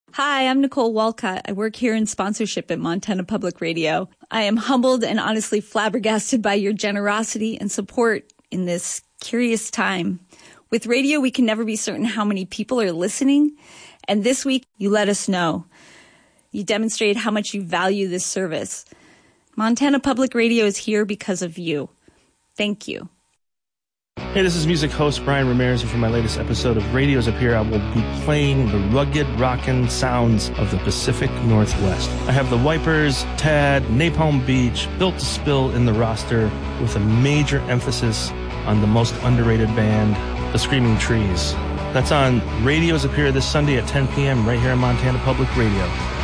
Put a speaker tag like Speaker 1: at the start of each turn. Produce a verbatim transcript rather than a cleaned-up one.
Speaker 1: Hi, I'm Nicole Walcott. I work here in sponsorship at Montana Public Radio. I am humbled and honestly flabbergasted by your generosity and support in this curious time. With radio, we can never be certain how many people are listening. And this week, you let us know. You demonstrated how much you value this service. Montana Public Radio is here because of you. Thank you.
Speaker 2: Hey, this is music host Brian Ramirez, and for my latest episode of Radios Up Here, I will be playing the rugged, rockin' sounds of the Pacific Northwest. I have the Wipers, Tad, Napalm Beach, Built to Spill in the roster, with a major emphasis on the most underrated band, the Screaming Trees. That's on Radios Up Here this Sunday at ten p.m. right here on Montana Public Radio.